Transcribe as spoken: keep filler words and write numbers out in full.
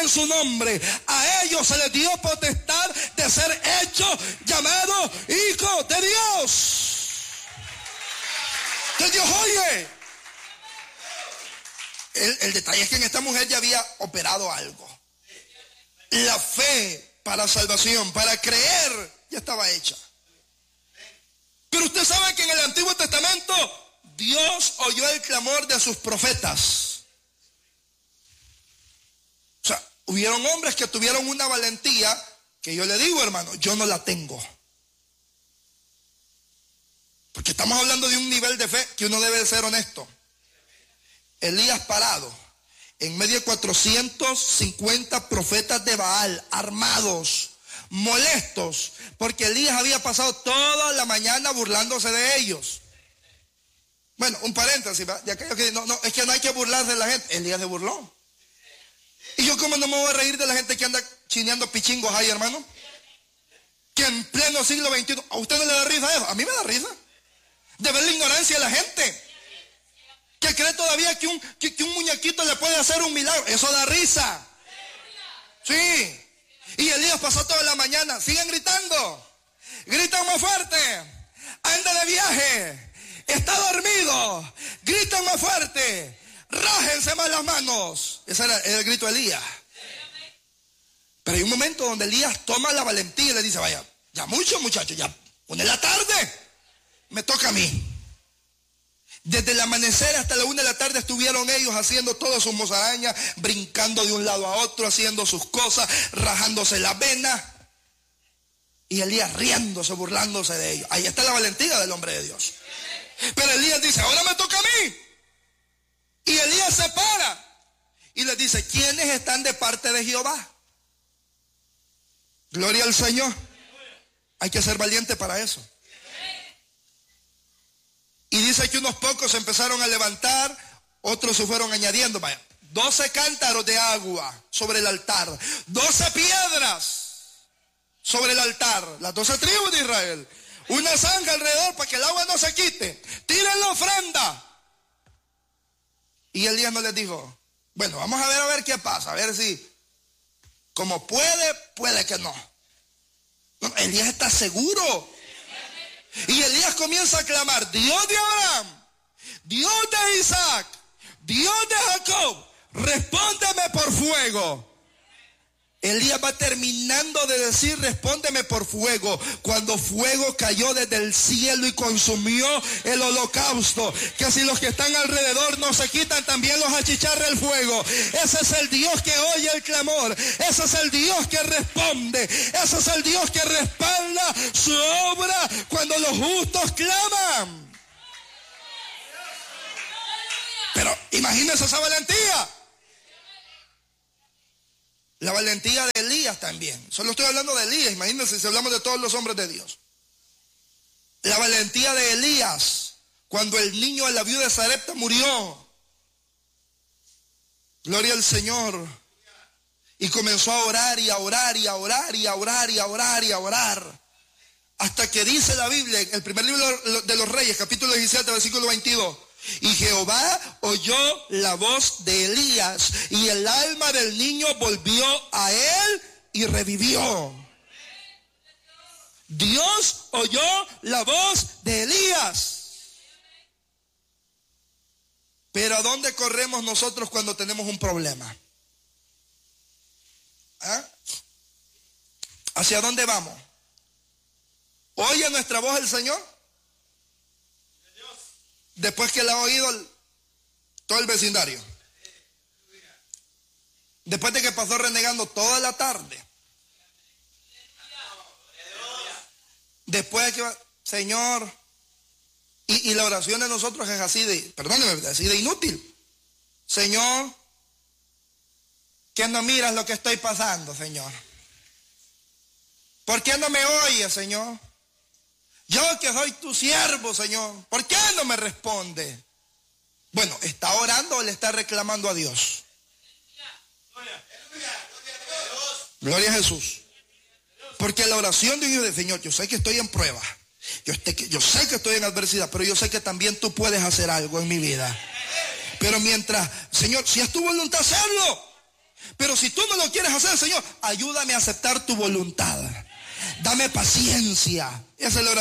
en su nombre, a ellos se les dio potestad de ser hechos llamados hijos de Dios. Que Dios oye. El, el detalle es que en esta mujer ya había operado algo. La fe para salvación, para creer, ya estaba hecha. Pero usted sabe que en el Antiguo Testamento Dios oyó el clamor de sus profetas. O sea, hubieron hombres que tuvieron una valentía que yo le digo, hermano, yo no la tengo. Porque estamos hablando de un nivel de fe que uno debe de ser honesto. Elías parado en medio de cuatrocientos cincuenta profetas de Baal, armados, molestos, porque Elías había pasado toda la mañana burlándose de ellos. Bueno, un paréntesis, ¿verdad? De aquellos que no, no, es que no hay que burlarse de la gente. Elías se burló. ¿Y yo cómo no me voy a reír de la gente que anda chineando pichingos ahí, hermano? Que en pleno siglo veintiuno, ¿a usted no le da risa eso? A mí me da risa. De ver la ignorancia de la gente. Que cree todavía que un, que, que un muñequito le puede hacer un milagro. Eso da risa. Sí. Y Elías pasó toda la mañana. Siguen gritando. Gritan más fuerte. Anda de viaje. Está dormido. Gritan más fuerte. Rájense más las manos. Ese era el grito de Elías. Pero hay un momento donde Elías toma la valentía y le dice, vaya, ya mucho muchachos, ya una de la tarde. Me toca a mí. Desde el amanecer hasta la una de la tarde estuvieron ellos haciendo todas sus mozarañas, brincando de un lado a otro, haciendo sus cosas, rajándose la vena. Y Elías riéndose, burlándose de ellos. Ahí está la valentía del hombre de Dios. Pero Elías dice, ahora me toca a mí. Y Elías se para y les dice, ¿quiénes están de parte de Jehová? Gloria al Señor. Hay que ser valiente para eso. Y dice que unos pocos se empezaron a levantar, otros se fueron añadiendo. Vaya, doce cántaros de agua sobre el altar, doce piedras sobre el altar, las doce tribus de Israel, una zanja alrededor para que el agua no se quite. Tiren la ofrenda. Y Elías no les dijo, bueno, vamos a ver a ver qué pasa, a ver si, como puede, puede que no. No, Elías está seguro. Y Elías comienza a clamar, Dios de Abraham, Dios de Isaac, Dios de Jacob, respóndeme por fuego. Elías va terminando de decir, respóndeme por fuego, cuando fuego cayó desde el cielo y consumió el holocausto, que si los que están alrededor no se quitan, también los achicharra el fuego. Ese es el Dios que oye el clamor, ese es el Dios que responde, ese es el Dios que respalda su obra cuando los justos claman. Pero imagínense esa valentía. La valentía de Elías también. Solo estoy hablando de Elías. Imagínense si hablamos de todos los hombres de Dios. La valentía de Elías cuando el niño de la viuda de Sarepta murió. Gloria al Señor. Y comenzó a orar y a orar y a orar y a orar y a orar y a orar. Hasta que dice la Biblia, el primer libro de los Reyes, capítulo diecisiete, versículo veintidós. Y Jehová oyó la voz de Elías y el alma del niño volvió a él y revivió. Dios oyó la voz de Elías. Pero ¿a dónde corremos nosotros cuando tenemos un problema? ¿Ah? ¿Hacia dónde vamos? ¿Oye nuestra voz el Señor? Después que la ha oído el, todo el vecindario. Después de que pasó renegando toda la tarde. Después de que, Señor, y, y la oración de nosotros es así de, perdóneme, así de inútil. Señor, ¿qué no miras lo que estoy pasando, Señor? ¿Por qué no me oyes, Señor? Yo que soy tu siervo, Señor, ¿por qué no me responde? Bueno, ¿está orando o le está reclamando a Dios? Gloria a Jesús. Porque la oración de Dios, Señor, yo sé que estoy en prueba. Yo, este, yo sé que estoy en adversidad, pero yo sé que también tú puedes hacer algo en mi vida. Pero mientras, Señor, si es tu voluntad hacerlo. Pero si tú no lo quieres hacer, Señor, ayúdame a aceptar tu voluntad. Dame paciencia. Esa es la oración.